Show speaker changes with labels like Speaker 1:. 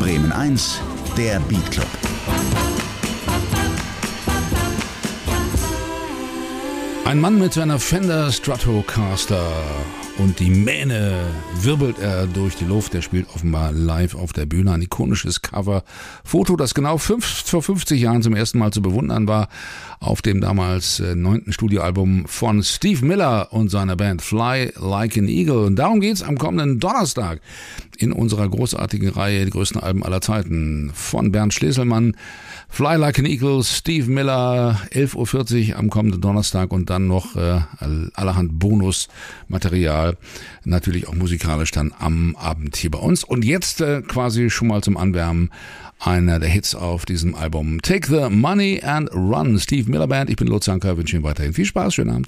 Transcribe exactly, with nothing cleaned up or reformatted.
Speaker 1: Bremen eins, der Beat Club.
Speaker 2: Ein Mann mit seiner Fender Stratocaster und die Mähne wirbelt er durch die Luft. Er spielt offenbar live auf der Bühne. Ein ikonisches Cover-Foto, das genau fünf, vor fünfzig Jahren zum ersten Mal zu bewundern war, auf dem damals äh, neunten Studioalbum von Steve Miller und seiner Band Fly Like an Eagle. Und darum geht's am kommenden Donnerstag in unserer großartigen Reihe, die größten Alben aller Zeiten, von Bernd Schleselmann. Fly Like an Eagle, Steve Miller, elf Uhr vierzig am kommenden Donnerstag und dann noch äh, allerhand Bonusmaterial, natürlich auch musikalisch dann am Abend hier bei uns. Und jetzt äh, quasi schon mal zum Anwärmen einer der Hits auf diesem Album. Take the Money and Run, Steve Miller Band. Ich bin Lutz Sanker, wünsche Ihnen weiterhin viel Spaß, schönen Abend.